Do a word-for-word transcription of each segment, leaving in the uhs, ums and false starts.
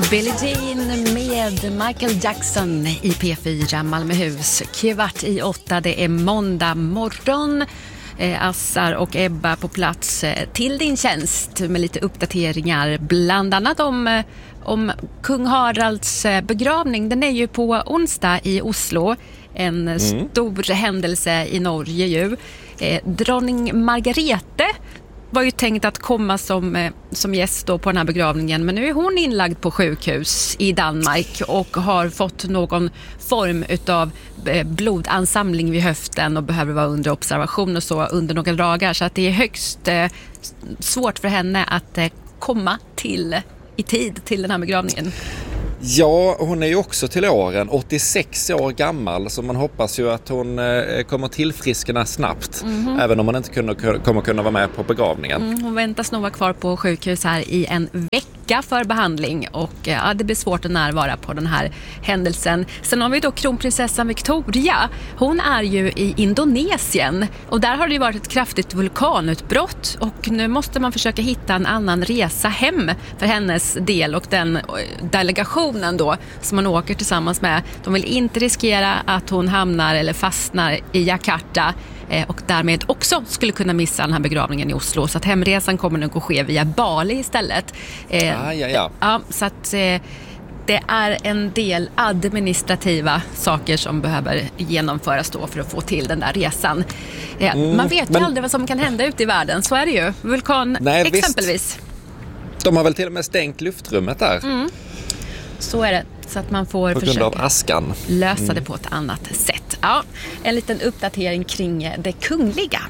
Billie Jean med Michael Jackson i P fyra Malmöhus. Kvart i åtta, det är måndag morgon. Eh, Assar och Ebba på plats eh, till din tjänst med lite uppdateringar. Bland annat om, eh, om kung Haralds eh, begravning. Den är ju på onsdag i Oslo. En mm. stor händelse i Norge ju. Eh, dronning Margarete var ju tänkt att komma som, eh, som gäst då på den här begravningen. Men nu är hon inlagd på sjukhus i Danmark och har fått någon form utav eh, blodansamling vid höften och behöver vara under observation och så under några dagar. Så att det är högst eh, svårt för henne att eh, komma till i tid till den här begravningen. Ja, hon är ju också till åren åttiosex år gammal, så man hoppas ju att hon eh, kommer tillfriskna snabbt, mm-hmm. även om hon inte kunde, kommer kunna vara med på begravningen. Mm, hon väntas nog vara kvar på sjukhus här i en vecka för behandling och ja, det blir svårt att närvara på den här händelsen. Sen har vi då kronprinsessan Victoria. Hon är ju i Indonesien och där har det ju varit ett kraftigt vulkanutbrott och nu måste man försöka hitta en annan resa hem för hennes del och den delegation då, som man åker tillsammans med. De vill inte riskera att hon hamnar eller fastnar i Jakarta eh, och därmed också skulle kunna missa den här begravningen i Oslo. Så att hemresan kommer nog att ske via Bali istället. Eh, ah, ja, ja. Ja, så att eh, det är en del administrativa saker som behöver genomföras då för att få till den där resan. Eh, mm, man vet ju men... aldrig vad som kan hända ute i världen. Så är det ju. Vulkan Nej, exempelvis. Visst. De har väl till och med stängt luftrummet där. Mm. Så är det, så att man får på försöka av askan. lösa mm. det på ett annat sätt. Ja, en liten uppdatering kring det kungliga.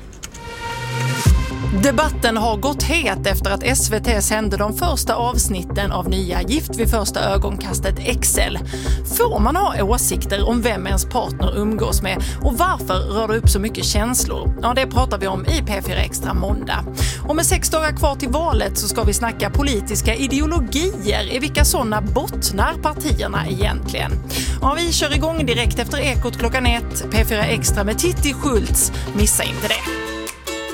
Debatten har gått het efter att S V T sände de första avsnitten av nya Gift vid första ögonkastet X L. Får man ha åsikter om vem ens partner umgås med och varför rör det upp så mycket känslor? Ja, det pratar vi om i P fyra Extra måndag. Och med sex dagar kvar till valet så ska vi snacka politiska ideologier. I vilka sådana bottnar partierna egentligen? Ja, vi kör igång direkt efter Ekot klockan ett. P fyra Extra med Titti Schultz. Missa inte det.